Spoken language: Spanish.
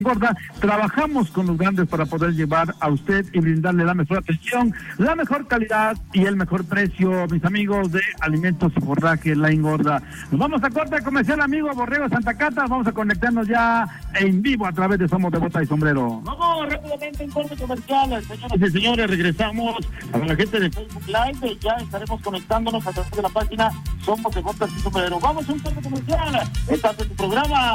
Gorda, trabajamos con los grandes para poder llevar a usted y brindarle la mejor atención, la mejor calidad y el mejor precio, mis amigos de Alimentos y Forraje La Engorda. Nos vamos a corte comercial, amigo Borrego Santa Cata, vamos a conectarnos ya en vivo a través de Somos de Bota y Sombrero. Vamos rápidamente en corte comercial, señoras y señores, regresamos a la gente de Facebook Live, ya estaremos conectándonos a través de la página Somos de Bota y Sombrero. Vamos a un corte comercial, estás en tu programa.